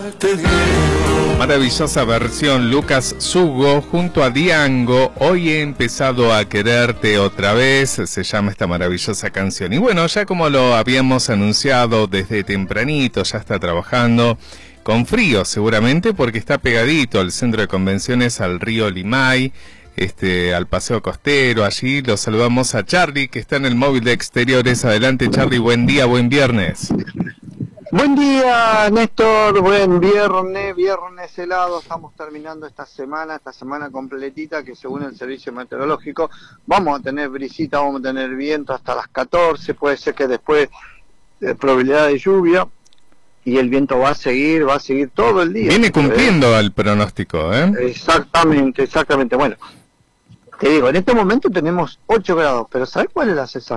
Maravillosa versión, Lucas Sugo junto a Diango, Hoy he empezado a quererte otra vez, se llama esta maravillosa canción. Y bueno, ya como lo habíamos anunciado desde tempranito, ya está trabajando con frío seguramente porque está pegadito al centro de convenciones, al río Limay, al paseo costero. Allí lo saludamos a Charlie, que está en el móvil de exteriores. Adelante, Charlie, buen día, buen viernes. Buen día, Néstor, buen viernes helado. Estamos terminando esta semana completita, que según el servicio meteorológico vamos a tener brisita, vamos a tener viento hasta las 14, puede ser que después probabilidad de lluvia, y el viento va a seguir todo el día. Viene cumpliendo el pronóstico, ¿eh? Exactamente. Bueno, te digo, en este momento tenemos 8 grados, pero ¿sabes cuál es la sensación?